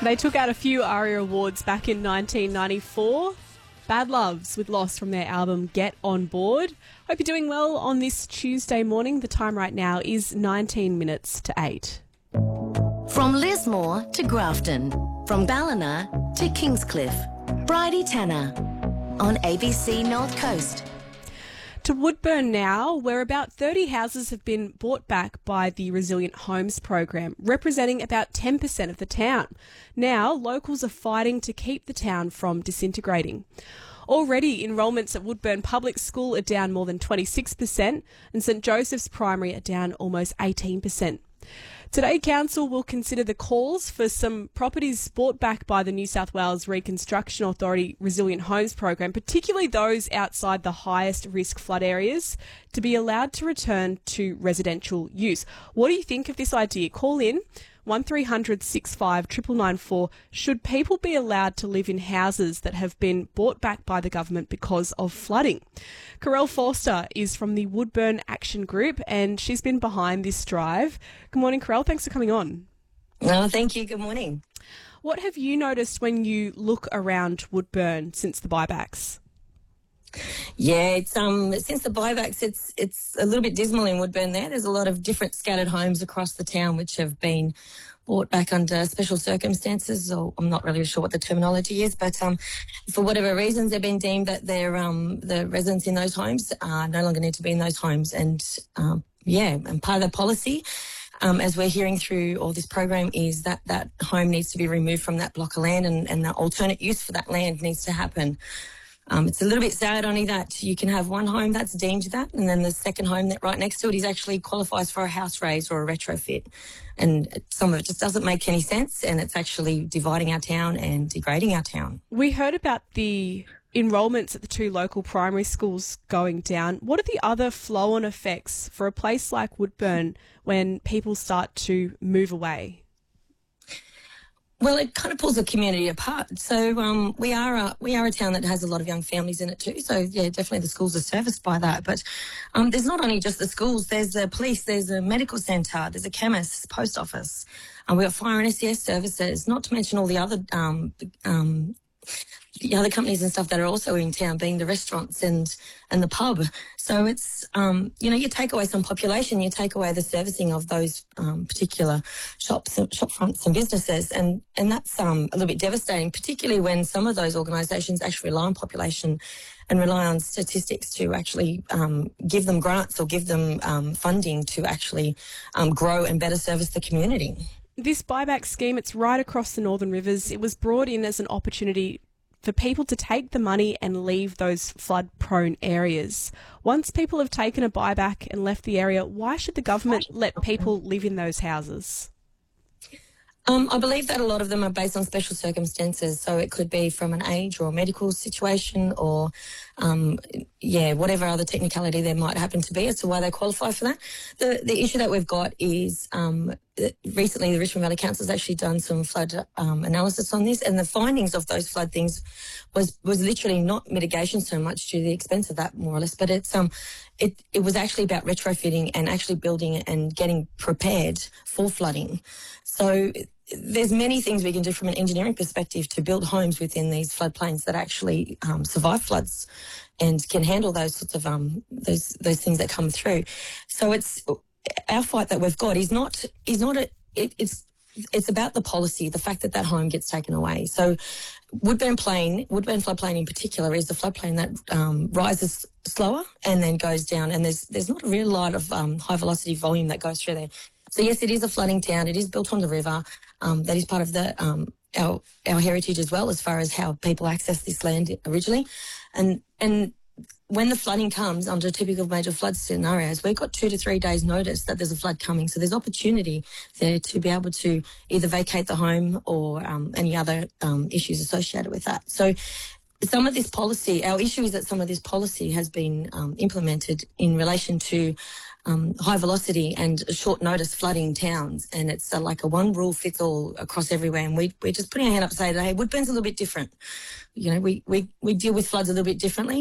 They took out a few ARIA awards back in 1994. Bad Loves with Lost from their album Get On Board. Hope you're doing well on this Tuesday morning. The time right now is 19 minutes to 8. From Lismore to Grafton, from Ballina to Kingscliff, Bridie Tanner on ABC North Coast. To Woodburn now, where about 30 houses have been bought back by the Resilient Homes program, representing about 10% of the town. Now, locals are fighting to keep the town from disintegrating. Already, enrolments at Woodburn Public School are down more than 26%, and St Joseph's Primary are down almost 18%. Today, Council will consider the calls for some properties bought back by the New South Wales Reconstruction Authority Resilient Homes program, particularly those outside the highest risk flood areas, to be allowed to return to residential use. What do you think of this idea? Call in 1300 65 999 Should people be allowed to live in houses that have been bought back by the government because of flooding? Carelle Forster is from the Woodburn Action Group and she's been behind this drive. Good morning, Carelle. Thanks for coming on. No, thank you. Good morning. What have you noticed when you look around Woodburn since the buybacks? Yeah, it's since the buybacks, it's a little bit dismal in Woodburn there. There's a lot of different scattered homes across the town which have been bought back under special circumstances, or I'm not really sure what the terminology is, but for whatever reasons they've been deemed that they're the residents in those homes no longer need to be in those homes. And and part of the policy, as we're hearing through all this program, is that that home needs to be removed from that block of land and the alternate use for that land needs to happen. It's a little bit sad only that you can have one home that's deemed that, and then the second home that right next to it is actually qualifies for a house raise or a retrofit. And some of it just doesn't make any sense, and it's actually dividing our town and degrading our town. We heard about the enrolments at the two local primary schools going down. What are the other flow-on effects for a place like Woodburn when people start to move away? Well, it kind of pulls the community apart. So we are a town that has a lot of young families in it too. So yeah, definitely the schools are serviced by that. But there's not only just the schools. There's the police. There's a medical centre. There's a chemist, post office. We've got fire and SES services. Not to mention all the other companies and stuff that are also in town, being the restaurants and the pub. So it's, you take away some population, you take away the servicing of those particular shop fronts and businesses. And that's a little bit devastating, particularly when some of those organisations actually rely on population and rely on statistics to actually give them grants or give them funding to actually grow and better service the community. This buyback scheme, it's right across the Northern Rivers. It was brought in as an opportunity for people to take the money and leave those flood-prone areas. Once people have taken a buyback and left the area, why should the government let people live in those houses? I believe that a lot of them are based on special circumstances. So it could be from an age or a medical situation or, whatever other technicality there might happen to be as to why they qualify for that. The issue that we've got is recently the Richmond Valley Council has actually done some flood analysis on this, and the findings of those flood things was literally not mitigation so much to the expense of that, more or less, but it was actually about retrofitting and actually building and getting prepared for flooding. So there's many things we can do from an engineering perspective to build homes within these floodplains that actually survive floods and can handle those sorts of those things that come through. So it's our fight that we've got it's about the policy, the fact that home gets taken away. So Woodburn floodplain in particular is the floodplain that rises slower and then goes down, and there's not a real lot of high velocity volume that goes through there. So yes, it is a flooding town. It is built on the river. That is part of the our heritage as well, as far as how people access this land originally. And when the flooding comes under typical major flood scenarios, we've got 2 to 3 days notice that there's a flood coming. So there's opportunity there to be able to either vacate the home or any other issues associated with that. So some of this policy, our issue is that some of this policy has been implemented in relation to high velocity and short notice flooding towns, and it's like a one rule fits all across everywhere. And we're just putting our hand up to say that, hey, Woodburn's a little bit different. We deal with floods a little bit differently.